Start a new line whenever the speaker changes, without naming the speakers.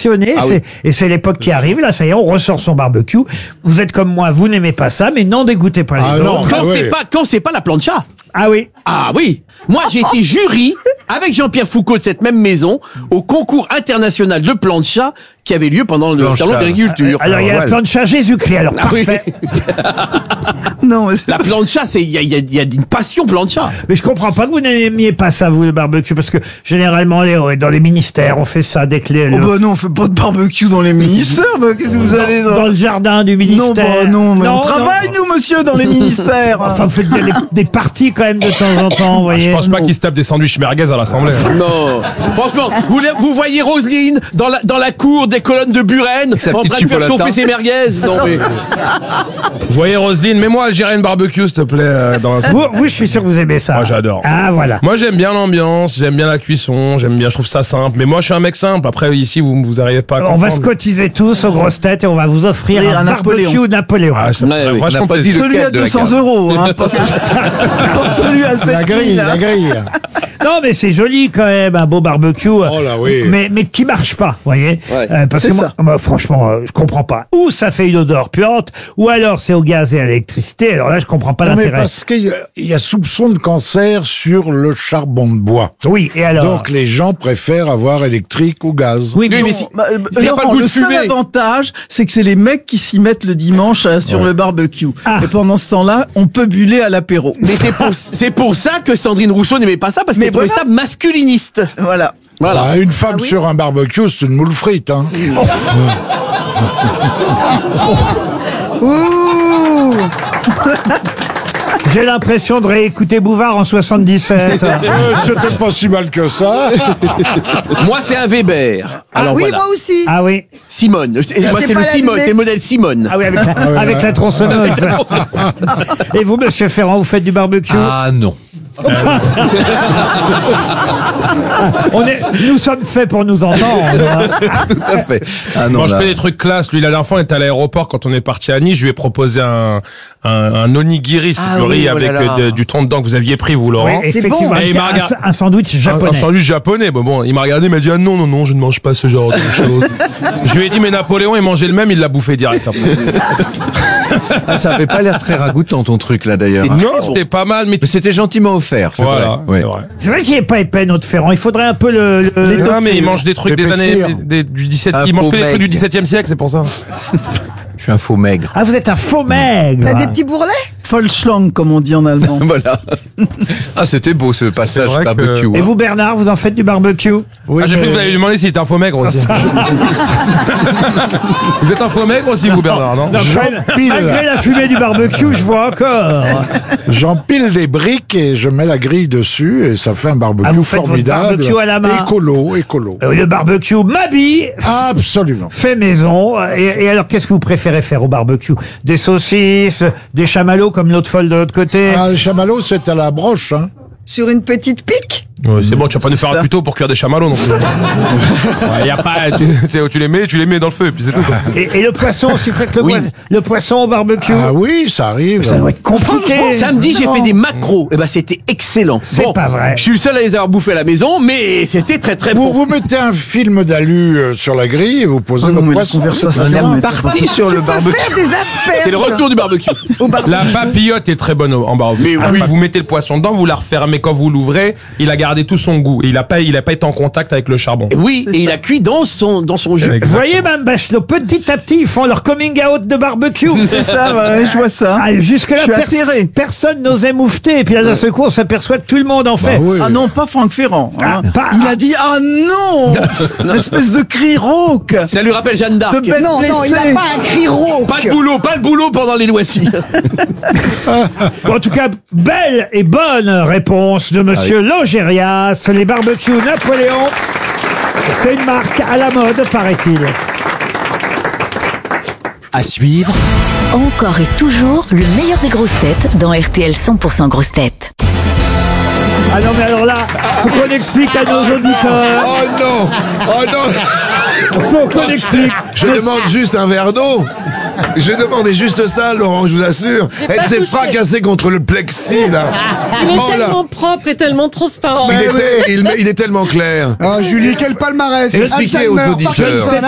passionné. Et c'est l'époque qui arrive. Là, ça y est, on ressort son barbecue. Vous êtes comme moi, vous n'aimez pas ça, mais n'en dégoûtez pas les autres.
Quand c'est pas la plancha.
Ah oui.
Ah oui. Moi, j'ai été jury avec Jean-Pierre Foucault de cette même maison au concours international de plancha qui avait lieu pendant le salon d'agriculture.
Alors, il y a la plancha Jésus-Christ. Alors, parfait.
Non, mais
La plancha, il y a une passion plancha.
Mais je comprends pas que vous n'aimiez pas ça, vous, le barbecue, parce que généralement, dans les ministères, on fait ça dès que les...
oh bah non, on fait pas de barbecue dans les ministères. Bah, qu'est-ce que vous allez
dans le jardin du ministère.
Non, mais on travaille, nous, monsieur, dans les ministères.
Enfin, vous faites des parties quand même de temps en temps, vous voyez.
Je pense pas qu'ils se tapent des sandwichs merguez à l'Assemblée.
Non. Franchement, vous voyez Roselyne dans la cour des colonnes de Buren en train de faire chauffer ses merguez. Non, mais...
Vous voyez Roselyne, mets-moi Algérienne barbecue, s'il te plaît.
Vous, je suis sûr que vous aimez ça.
Moi, j'adore.
Ah, voilà.
Moi, j'aime bien l'ambiance, j'aime bien la cuisson, je trouve ça simple. Mais moi, je suis un mec simple. Après, ici, vous arrivez pas à comprendre.
On va se cotiser tous aux grosses têtes et on va vous offrir un barbecue Napoléon.
Ah, ça me ferait vachement plaisir.
Celui à 200 €, hein, pas celui à 7 000.
La grille.
Non, mais c'est joli quand même, un beau barbecue.
Oh là, oui.
Mais qui marche pas, vous voyez.
Ouais.
Parce que moi, franchement, je comprends pas. Ou ça fait une odeur puante, ou alors c'est au gaz et à l'électricité. Alors là, je comprends pas
Non, mais
l'intérêt.
parce qu'il y a soupçon de cancer sur le charbon de bois.
Oui, et alors.
Donc les gens préfèrent avoir électrique ou gaz.
Oui, mais
mais
si-
s'il y a pas
Laurent,
le goût de
le seul
fumée.
avantage, c'est que c'est les mecs qui s'y mettent le dimanche sur le barbecue.
Ah.
Et pendant ce temps-là, on peut buller à l'apéro.
Mais c'est pour ça que Sandrine Rousseau n'aimait pas ça, parce qu'elle trouvait ça masculiniste.
Voilà.
Voilà.
Bah, une femme sur un barbecue, c'est une moule frite. Hein.
Ouh.
j'ai l'impression de réécouter Bouvard en 77.
C'était pas si mal que ça.
Moi, c'est un Weber. Alors
oui,
voilà.
moi aussi.
Ah oui.
Simone. Moi, c'est le Simone, c'est le modèle Simone.
Ah oui, avec la tronçonneuse. Et vous, monsieur Ferrand, vous faites du barbecue?
Ah non.
Nous sommes faits pour nous entendre.
Tout à fait. Ah non,
Moi, je
là.
fais des trucs classe. Lui, la dernière fois, on était à l'aéroport quand on est parti à Nice. Je lui ai proposé un onigiri, c'est le riz avec du thon dedans que vous aviez pris, vous, Laurent.
Oui, effectivement,
Et il m'a regardé-
un sandwich japonais.
Un sandwich japonais. Bon, il m'a regardé, il m'a dit ah non, je ne mange pas ce genre de choses. Je lui ai dit mais Napoléon, il mangeait le même, il l'a bouffé direct après.
Ah, ça avait pas l'air très ragoûtant ton truc là d'ailleurs.
Non, c'était pas mal, mais
Mais c'était gentiment offert, c'est
voilà,
vrai.
c'est
Ouais.
vrai.
C'est vrai qu'il n'est pas épais, notre Ferrand. Il faudrait un peu
Non, mais il mange des trucs des années
L'épaissir.
du 17.
Un
Il mange
faux
que des trucs du
mec.
17e siècle, c'est pour ça.
Je suis un faux maigre.
Ah, vous êtes un faux maigre.
T'as des petits bourrelets?
Vollschlang, comme on dit en allemand.
Voilà. Ah, c'était beau ce passage
C'est vrai
barbecue.
que-
Et vous, Bernard, vous en faites du barbecue?
Oui,
Ah, j'ai cru
mais-
que vous allez lui demander s'il était un faux maigre aussi. Vous êtes un faux maigre aussi, vous, Bernard, non?
Malgré la fumée du barbecue, je vois encore.
J'empile des briques et je mets la grille dessus et ça fait un barbecue
Ah, vous faites votre
formidable.
barbecue à la main.
Écolo.
Le barbecue Mabi
Absolument.
fait maison. Et alors, qu'est-ce que vous préférez faire au barbecue? Des saucisses, des chamallows comme l'autre folle de l'autre côté?
Ah, le chamallow, c'est à la broche. Hein.
Sur une petite pique?
Ouais, c'est bon, tu vas pas nous faire un tuto pour cuire des chamallows non plus. Ouais, y a pas, tu les mets dans le feu et puis c'est tout. Quoi.
Et le poisson, si vous faites le poisson au barbecue?
Ah oui, ça arrive.
Ça doit être compliqué.
Samedi, j'ai fait des macros. Et ben, c'était excellent.
C'est pas vrai.
Je suis le seul à les avoir bouffés à la maison, mais c'était très très bon.
Vous mettez un film d'alu sur la grille et vous posez
Oh non,
votre
mais la
poisson.
conversation,
On
mais-
est parti sur le
Tu peux
barbecue.
faire des asperges.
C'est le retour du barbecue.
Au barbecue.
La papillote est très bonne en barbecue.
Mais oui.
Vous mettez le poisson dedans, vous la refermez quand vous l'ouvrez, il a gardé tout son goût et il a pas été en contact avec le charbon.
Et oui, et il a cuit dans son jus.
Vous voyez, Mme Bachelot, petit à petit, ils font leur coming out de barbecue.
C'est ça, ouais, je vois ça.
Ah, jusque-là,
Je suis atterré.
personne n'osait moufter. Et puis là, d'un seul coup, on s'aperçoit que tout le monde en fait.
Oui.
Ah non, pas Franck Ferrand. hein.
Ah,
Il a dit ah non, une espèce de cri rauque.
Ça lui rappelle Jeanne d'Arc.
De bête
Non, non, il n'a
blessée.
pas un cri rauque.
Pas le boulot pendant les loisirs.
Bon, en tout cas, belle et bonne réponse de Monsieur Logérias. Les barbecues Napoléon, c'est une marque à la mode, paraît-il.
À suivre,
Encore et toujours le meilleur des grosses têtes dans RTL 100% grosses têtes.
Ah non, mais alors là, faut qu'on explique à nos auditeurs.
Oh non.
Faut qu'on explique.
Je demande juste un verre d'eau. J'ai demandé juste ça, Laurent, je vous assure. Elle s'est fracassée contre le plexi, là.
Il est
Oh là.
tellement propre et tellement transparent.
Il est tellement clair.
Ah, Julie, quel palmarès.
Expliquez aux auditeurs.